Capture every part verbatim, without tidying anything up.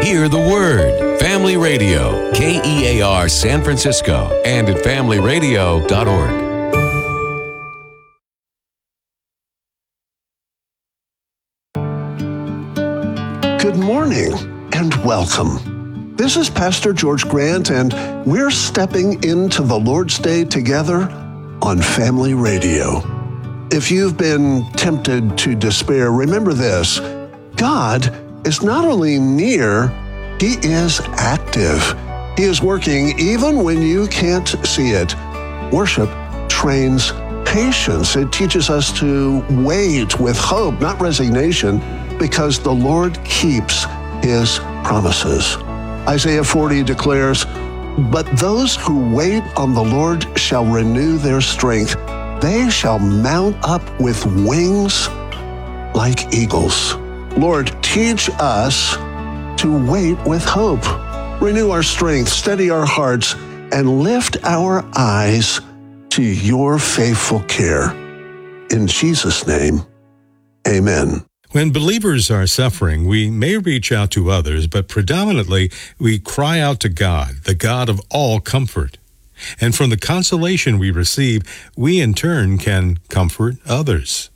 Hear the Word. Family Radio, K E A R San Francisco, and at family radio dot org. Good morning and welcome. This is Pastor George Grant, and we're stepping into the Lord's Day together on Family Radio. If you've been tempted to despair, remember this: God is not only near, He is active. He is working even when you can't see it. Worship trains patience. It teaches us to wait with hope, not resignation, because the Lord keeps His promises. Isaiah forty declares, "But those who wait on the Lord shall renew their strength. They shall mount up with wings like eagles." Lord, teach us to wait with hope. Renew our strength, steady our hearts, and lift our eyes to your faithful care. In Jesus' name, amen. When believers are suffering, we may reach out to others, but predominantly we cry out to God, the God of all comfort. And from the consolation we receive, we in turn can comfort others.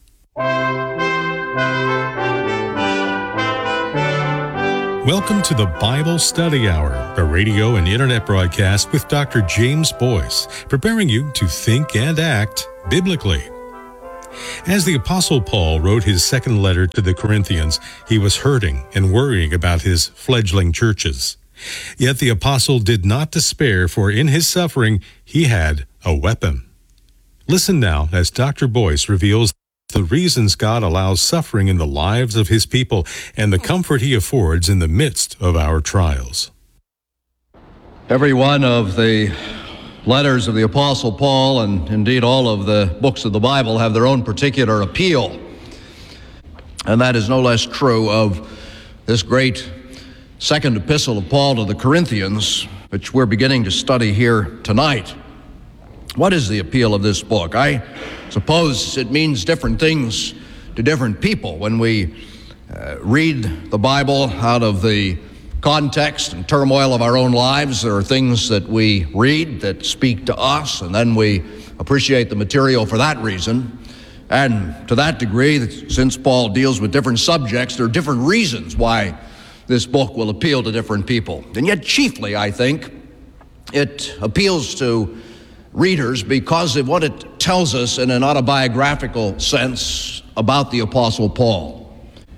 Welcome to the Bible Study Hour, a radio and internet broadcast with Doctor James Boyce, preparing you to think and act biblically. As the Apostle Paul wrote his second letter to the Corinthians, he was hurting and worrying about his fledgling churches. Yet the apostle did not despair, for in his suffering he had a weapon. Listen now as Doctor Boyce reveals the reasons God allows suffering in the lives of His people and the comfort He affords in the midst of our trials. Every one of the letters of the Apostle Paul, and indeed all of the books of the Bible, have their own particular appeal. And that is no less true of this great second epistle of Paul to the Corinthians, which we're beginning to study here tonight. What is the appeal of this book? I suppose it means different things to different people. When we uh, read the Bible out of the context and turmoil of our own lives, there are things that we read that speak to us, and then we appreciate the material for that reason. And to that degree, since Paul deals with different subjects, there are different reasons why this book will appeal to different people. And yet chiefly, I think, it appeals to readers because of what it tells us in an autobiographical sense about the Apostle Paul.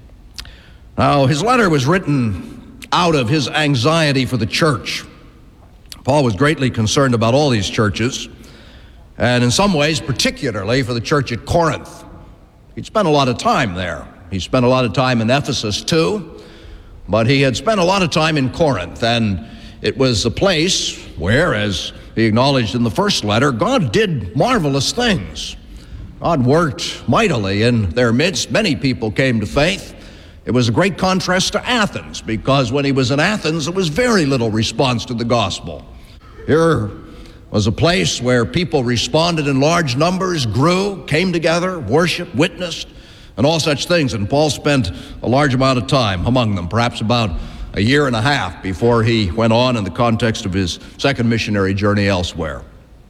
Now, his letter was written out of his anxiety for the church. Paul was greatly concerned about all these churches, and in some ways, particularly for the church at Corinth. He'd spent a lot of time there. He spent a lot of time in Ephesus too, but he had spent a lot of time in Corinth, and it was a place where, as he acknowledged in the first letter, God did marvelous things. God worked mightily in their midst. Many people came to faith. It was a great contrast to Athens, because when he was in Athens, there was very little response to the gospel. Here was a place where people responded in large numbers, grew, came together, worshiped, witnessed, and all such things. And Paul spent a large amount of time among them, perhaps about a year and a half before he went on in the context of his second missionary journey elsewhere.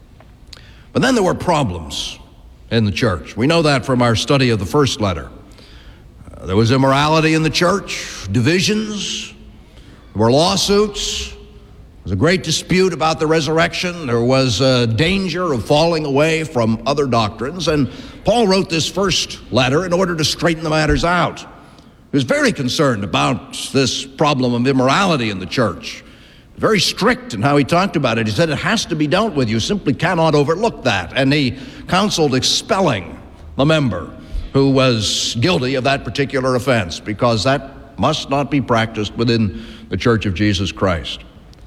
But then there were problems in the church. We know that from our study of the first letter. Uh, there was immorality in the church, divisions, there were lawsuits, there was a great dispute about the resurrection, there was a danger of falling away from other doctrines, and Paul wrote this first letter in order to straighten the matters out. He was very concerned about this problem of immorality in the church. Very strict in how he talked about it. He said it has to be dealt with. You simply cannot overlook that. And he counseled expelling the member who was guilty of that particular offense, because that must not be practiced within the Church of Jesus Christ.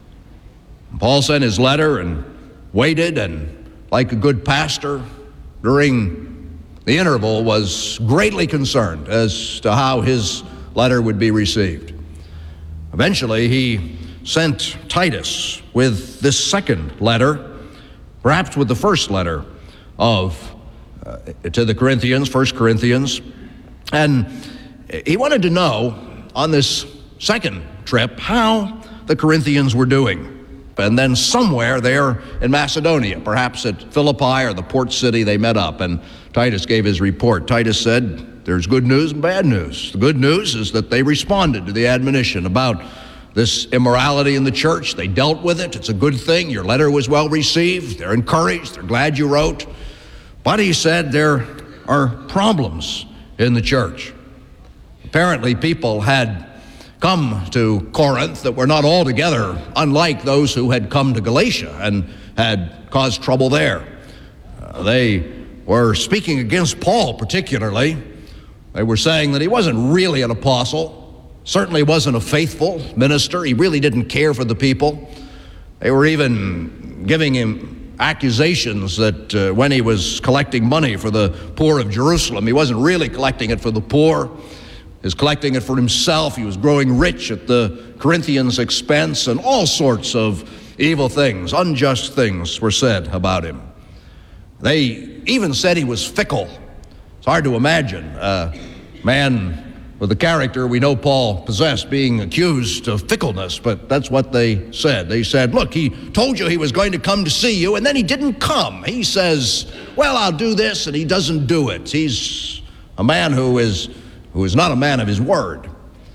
Paul sent his letter and waited, and like a good pastor, during the interval was greatly concerned as to how his letter would be received. Eventually, he sent Titus with this second letter, perhaps with the first letter of uh, to the Corinthians, First Corinthians, and he wanted to know on this second trip how the Corinthians were doing. And then somewhere there in Macedonia, perhaps at Philippi or the port city, they met up, and Titus gave his report. Titus said, there's good news and bad news. The good news is that they responded to the admonition about this immorality in the church. They dealt with it. It's a good thing. Your letter was well received. They're encouraged. They're glad you wrote. But he said there are problems in the church. Apparently, people had come to Corinth that were not altogether unlike those who had come to Galatia and had caused trouble there. Uh, they were speaking against Paul particularly. They were saying that he wasn't really an apostle, certainly wasn't a faithful minister. He really didn't care for the people. They were even giving him accusations that uh, when he was collecting money for the poor of Jerusalem, he wasn't really collecting it for the poor. He was collecting it for himself. He was growing rich at the Corinthians' expense, and all sorts of evil things, unjust things were said about him. They even said he was fickle. It's hard to imagine a man with the character we know Paul possessed being accused of fickleness, but that's what they said. They said, look, he told you he was going to come to see you, and then he didn't come. He says, well, I'll do this, and he doesn't do it. He's a man who is who is not a man of his word.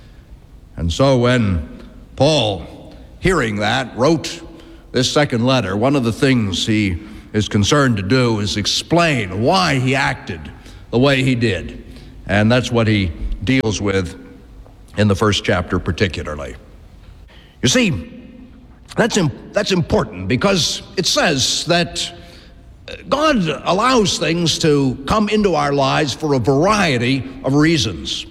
And so when Paul, hearing that, wrote this second letter, one of the things he is concerned to do is explain why he acted the way he did. And that's what he deals with in the first chapter particularly. You see, that's, imp- that's important because it says that God allows things to come into our lives for a variety of reasons.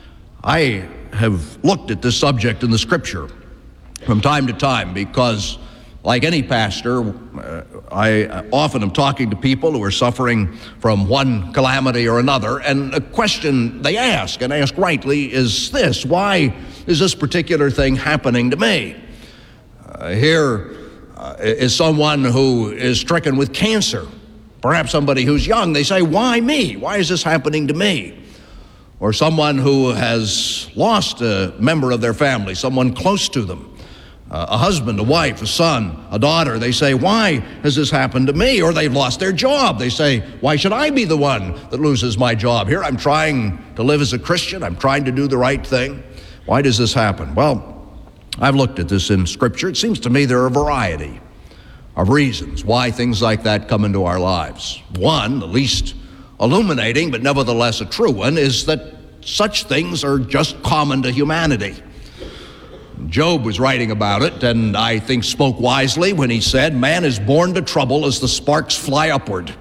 I have looked at this subject in the Scripture from time to time because, like any pastor, uh, I often am talking to people who are suffering from one calamity or another, and a question they ask, and ask rightly, is this: why is this particular thing happening to me? Uh, here uh, is someone who is stricken with cancer, perhaps somebody who's young. They say, why me? Why is this happening to me? Or someone who has lost a member of their family, someone close to them. Uh, a husband, a wife, a son, a daughter. They say, why has this happened to me? Or they've lost their job. They say, why should I be the one that loses my job? Here I'm trying to live as a Christian. I'm trying to do the right thing. Why does this happen? Well, I've looked at this in Scripture. It seems to me there are a variety of reasons why things like that come into our lives. One, the least illuminating, but nevertheless a true one, is that such things are just common to humanity. Job was writing about it, and I think spoke wisely when he said, man is born to trouble as the sparks fly upward.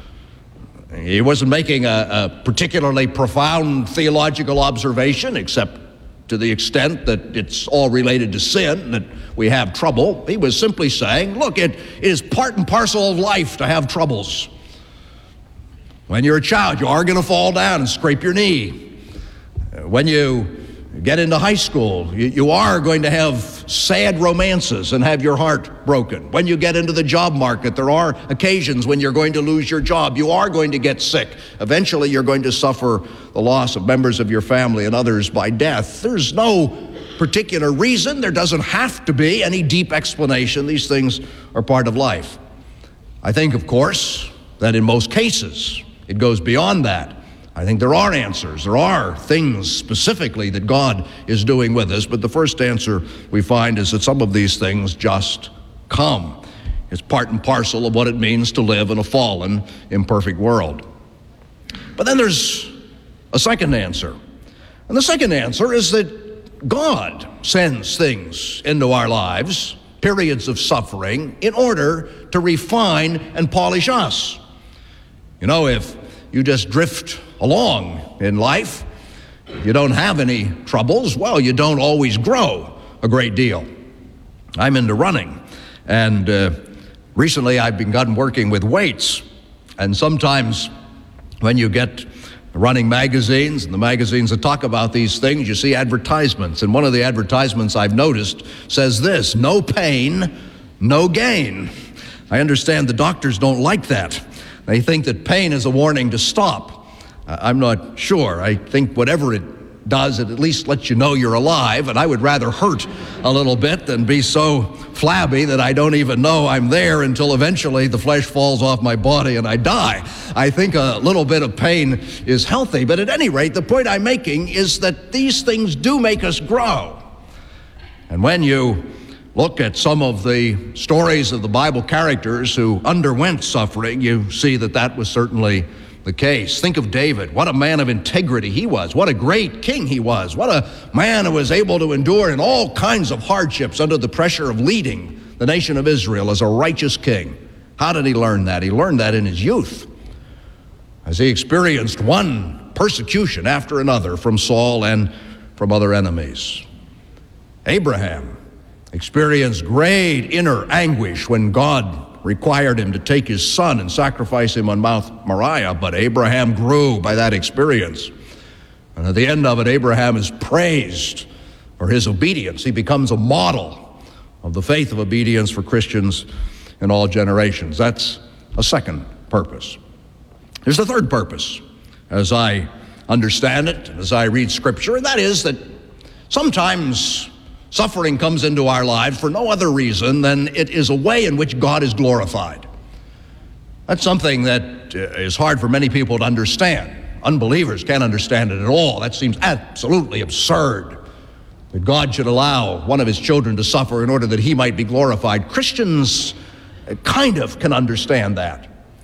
He wasn't making a, a particularly profound theological observation, except to the extent that it's all related to sin, that we have trouble. He was simply saying, look, it, it is part and parcel of life to have troubles. When you're a child, you are going to fall down and scrape your knee. When you get into high school, you, you are going to have sad romances and have your heart broken. When you get into the job market, there are occasions when you're going to lose your job. You are going to get sick. Eventually, you're going to suffer the loss of members of your family and others by death. There's no particular reason. There doesn't have to be any deep explanation. These things are part of life. I think, of course, that in most cases, it goes beyond that. I think there are answers. There are things specifically that God is doing with us, but the first answer we find is that some of these things just come. It's part and parcel of what it means to live in a fallen, imperfect world. But then there's a second answer. And the second answer is that God sends things into our lives, periods of suffering, in order to refine and polish us. You know, if you just drift along in life, you don't have any troubles, well, you don't always grow a great deal. I'm into running, and uh, recently I've begun working with weights, and sometimes when you get running magazines, and the magazines that talk about these things, you see advertisements, and one of the advertisements I've noticed says this: no pain, no gain. I understand the doctors don't like that. They think that pain is a warning to stop. I'm not sure. I think whatever it does. It at least lets you know you're alive, and I would rather hurt a little bit than be so flabby that I don't even know I'm there until eventually the flesh falls off my body and I die. I think a little bit of pain is healthy, but at any rate, the point I'm making is that these things do make us grow. And when you look at some of the stories of the Bible characters who underwent suffering, you see that that was certainly the case. Think of David. What a man of integrity he was. What a great king he was. What a man who was able to endure in all kinds of hardships under the pressure of leading the nation of Israel as a righteous king. How did he learn that? He learned that in his youth, as he experienced one persecution after another from Saul and from other enemies. Abraham experienced great inner anguish when God required him to take his son and sacrifice him on Mount Moriah, but Abraham grew by that experience. And at the end of it, Abraham is praised for his obedience. He becomes a model of the faith of obedience for Christians in all generations. That's a second purpose. There's a third purpose, as I understand it, as I read Scripture, and that is that sometimes suffering comes into our lives for no other reason than it is a way in which God is glorified. That's something that is hard for many people to understand. Unbelievers can't understand it at all. That seems absolutely absurd, that God should allow one of his children to suffer in order that he might be glorified. Christians kind of can understand that.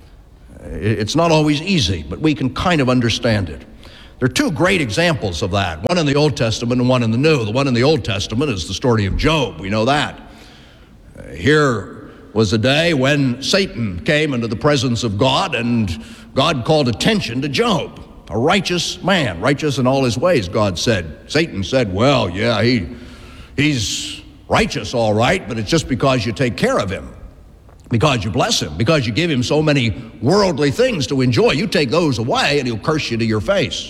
It's not always easy, but we can kind of understand it. There are two great examples of that, one in the Old Testament and one in the New. The one in the Old Testament is the story of Job. We know that. Uh, here was a day when Satan came into the presence of God, and God called attention to Job, a righteous man, righteous in all his ways, God said. Satan said, well, yeah, he he's righteous, all right, but it's just because you take care of him, because you bless him, because you give him so many worldly things to enjoy. You take those away, and he'll curse you to your face.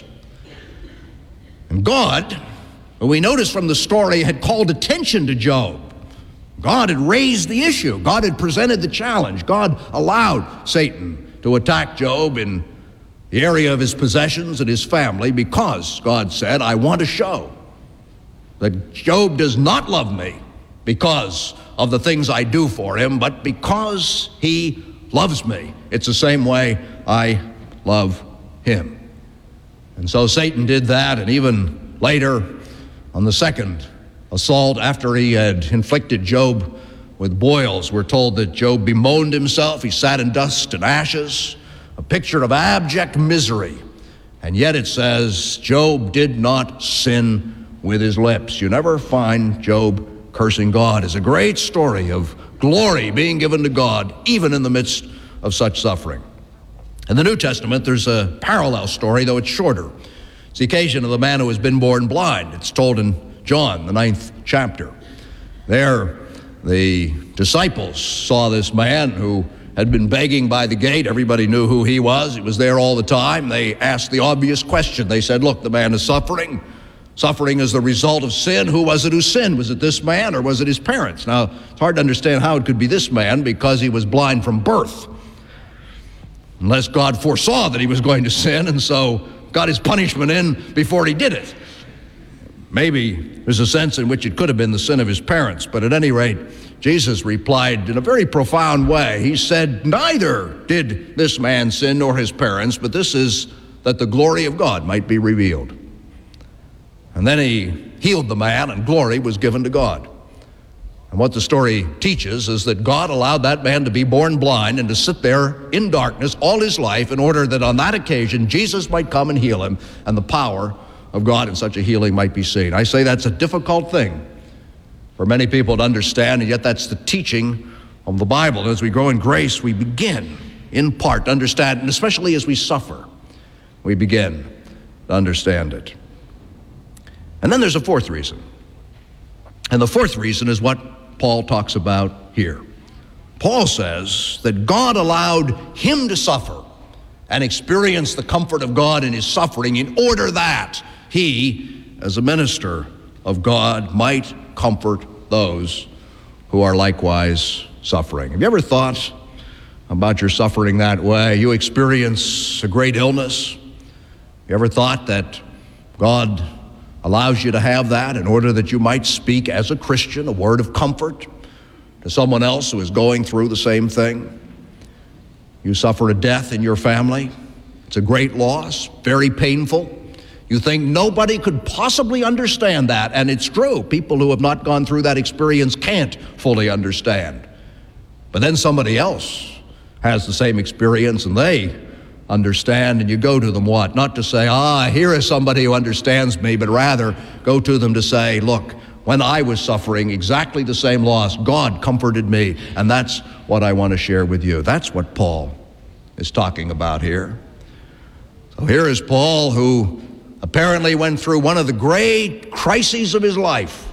And God, we notice from the story, had called attention to Job. God had raised the issue. God had presented the challenge. God allowed Satan to attack Job in the area of his possessions and his family because God said, I want to show that Job does not love me because of the things I do for him, but because he loves me. It's the same way I love him. And so Satan did that, and even later, on the second assault, after he had inflicted Job with boils, we're told that Job bemoaned himself. He sat in dust and ashes, a picture of abject misery. And yet it says, Job did not sin with his lips. You never find Job cursing God. It's a great story of glory being given to God, even in the midst of such suffering. In the New Testament, there's a parallel story, though it's shorter. It's the occasion of the man who has been born blind. It's told in John, the ninth chapter. There, the disciples saw this man who had been begging by the gate. Everybody knew who he was. He was there all the time. They asked the obvious question. They said, look, the man is suffering. Suffering is the result of sin. Who was it who sinned? Was it this man or was it his parents? Now, it's hard to understand how it could be this man because he was blind from birth, unless God foresaw that he was going to sin and so got his punishment in before he did it. Maybe there's a sense in which it could have been the sin of his parents, but at any rate, Jesus replied in a very profound way. He said, neither did this man sin nor his parents, but this is that the glory of God might be revealed. And then he healed the man, and glory was given to God. And what the story teaches is that God allowed that man to be born blind and to sit there in darkness all his life in order that on that occasion Jesus might come and heal him, and the power of God in such a healing might be seen. I say that's a difficult thing for many people to understand, and yet that's the teaching of the Bible. And as we grow in grace, we begin in part to understand, and especially as we suffer, we begin to understand it. And then there's a fourth reason. And the fourth reason is what Paul talks about here. Paul says that God allowed him to suffer and experience the comfort of God in his suffering in order that he, as a minister of God, might comfort those who are likewise suffering. Have you ever thought about your suffering that way? You experience a great illness. You ever thought that God allows you to have that in order that you might speak as a Christian a word of comfort to someone else who is going through the same thing. You suffer a death in your family. It's a great loss, very painful. You think nobody could possibly understand that, and it's true. People who have not gone through that experience can't fully understand. But then somebody else has the same experience and they understand, and you go to them what? Not to say, ah, here is somebody who understands me, but rather go to them to say, look, when I was suffering exactly the same loss, God comforted me, and that's what I want to share with you. That's what Paul is talking about here. So here is Paul, who apparently went through one of the great crises of his life.